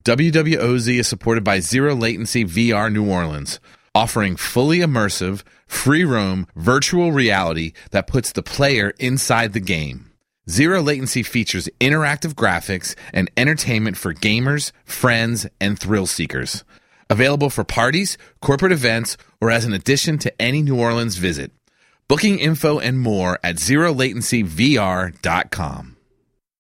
WWOZ is supported by Zero Latency VR New Orleans, offering fully immersive, free-roam virtual reality that puts the player inside the game. Zero Latency features interactive graphics and entertainment for gamers, friends, and thrill seekers. Available for parties, corporate events, or as an addition to any New Orleans visit. Booking info and more at ZeroLatencyVR.com.